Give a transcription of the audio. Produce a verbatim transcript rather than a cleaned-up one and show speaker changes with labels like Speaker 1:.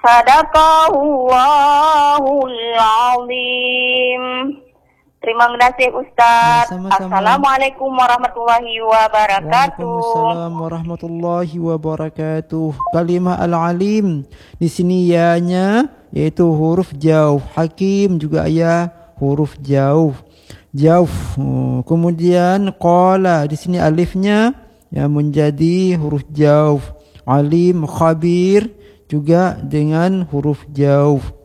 Speaker 1: Sadaqallahul azim. Terima kasih Ustaz.
Speaker 2: Ya, sama-sama.
Speaker 1: Assalamualaikum warahmatullahi wabarakatuh.
Speaker 2: Waalaikumsalam warahmatullahi wabarakatuh. Kalimah al-alim di sini ya-nya yaitu huruf jauh. Hakim juga ya huruf jauh. Jauh. Kemudian qala di sini alifnya ya menjadi huruf jauh. Alim, khabir juga dengan huruf jauh.